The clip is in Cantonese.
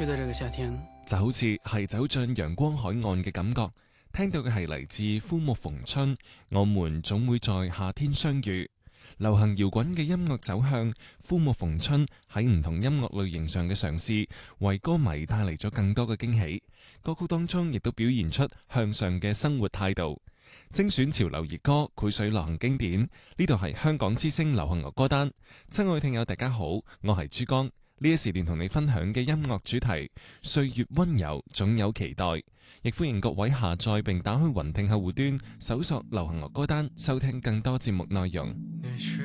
覺得這個夏天就好似係走進陽光海岸嘅感覺。聽到嘅係嚟自枯木逢春，我們總會在夏天相遇。流行搖滾嘅音樂走向，枯木逢春喺唔同音樂類型上嘅嘗試，為歌迷帶嚟咗更多嘅驚喜。歌曲當中亦都表現出向上嘅生活態度。精選潮流熱歌，繪水流行經典。呢度係香港之聲流行樂歌單。親愛聽友大家好，我係珠江。呢一時段同你分享嘅音樂主題，歲月溫柔總有期待。亦歡迎各位下載並打開雲聽客戶端，搜索流行樂歌單，收聽更多節目內容。